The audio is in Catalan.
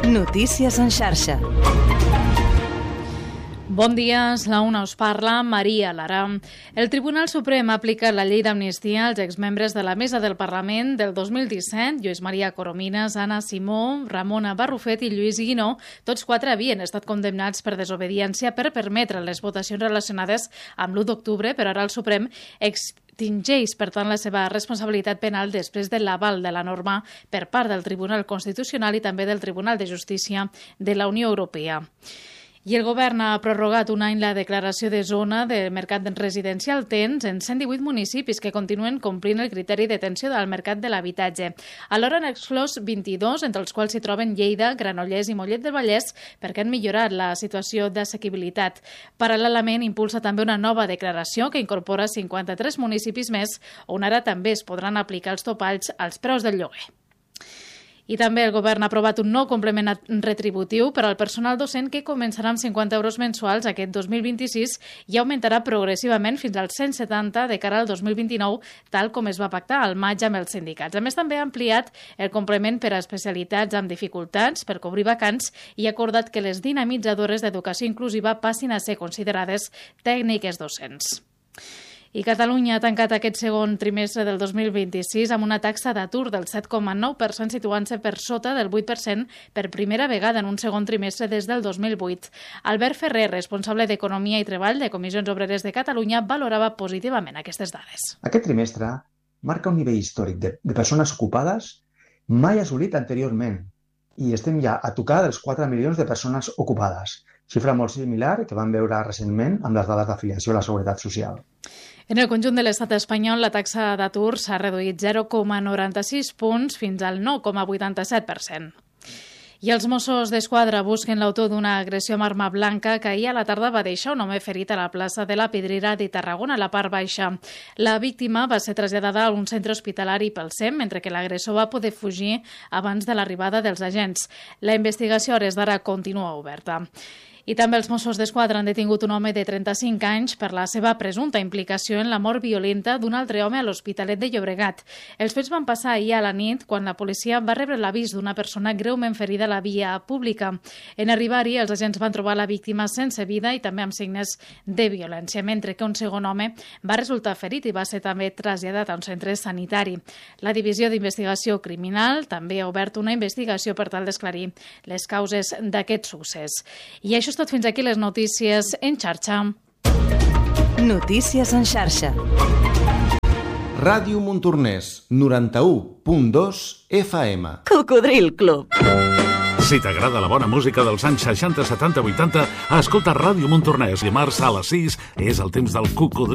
Notícies en xarxa. Bon dia, la una us parla, Maria Lara. El Tribunal Suprem ha aplicat la llei d'amnistia als exmembres de la Mesa del Parlament del 2017, Lluís Maria Coromines, Anna Simó, Ramona Barrufet i Lluís Guinó. Tots quatre havien estat condemnats per desobediència per permetre les votacions relacionades amb l'1 d'octubre, però ara el Suprem extingeix, per tant, la seva responsabilitat penal després de l'aval de la norma per part del Tribunal Constitucional i també del Tribunal de Justícia de la Unió Europea. I el govern ha prorrogat un any la declaració de zona de mercat residencial tens en 118 municipis que continuen complint el criteri d'atenció del mercat de l'habitatge. Alhora han exclòs 22, entre els quals s'hi troben Lleida, Granollers i Mollet del Vallès, perquè han millorat la situació d'assequibilitat. Paral·lelament, impulsa també una nova declaració que incorpora 53 municipis més, on ara també es podran aplicar els topalls als preus del lloguer. I també el govern ha aprovat un nou complement retributiu per al personal docent que començarà amb 50 euros mensuals aquest 2026 i augmentarà progressivament fins als 170 de cara al 2029, tal com es va pactar al maig amb els sindicats. A més, també ha ampliat el complement per a especialitats amb dificultats per cobrir vacants i ha acordat que les dinamitzadores d'educació inclusiva passin a ser considerades tècniques docents. I Catalunya ha tancat aquest segon trimestre del 2026 amb una taxa d'atur del 7,9%, situant-se per sota del 8% per primera vegada en un segon trimestre des del 2008. Albert Ferrer, responsable d'Economia i Treball de Comissions Obreres de Catalunya, valorava positivament aquestes dades. Aquest trimestre marca un nivell històric de persones ocupades mai assolit anteriorment i estem ja a tocar dels 4 milions de persones ocupades, xifra molt similar que vam veure recentment amb les dades d'afiliació a la Seguretat Social. En el conjunt de l'estat espanyol, la taxa d'atur s'ha reduït 0,96 punts fins al 9,87%. I els Mossos d'Esquadra busquen l'autor d'una agressió amb arma blanca que ahir a la tarda va deixar un home ferit a la plaça de la Pedrera de Tarragona, a la part baixa. La víctima va ser traslladada a un centre hospitalari pel SEM, mentre que l'agressor va poder fugir abans de l'arribada dels agents. La investigació a hores d'ara continua oberta. I també els Mossos d'Esquadra han detingut un home de 35 anys per la seva presumpta implicació en la mort violenta d'un altre home a l'Hospitalet de Llobregat. Els fets van passar ahir a la nit quan la policia va rebre l'avís d'una persona greument ferida a la via pública. En arribar-hi, els agents van trobar la víctima sense vida i també amb signes de violència, mentre que un segon home va resultar ferit i va ser també traslladat a un centre sanitari. La Divisió d'Investigació Criminal també ha obert una investigació per tal d'esclarir les causes d'aquest succés. I això és tot, fins aquí les notícies en xarxa. Notícies en xarxa. Ràdio Montornès, 91.2 FM. Cocodril Club. Si t'agrada la bona música dels anys 60, 70, 80, escolta Ràdio Montornès. Dimarts a les 6 és el temps del Cocodril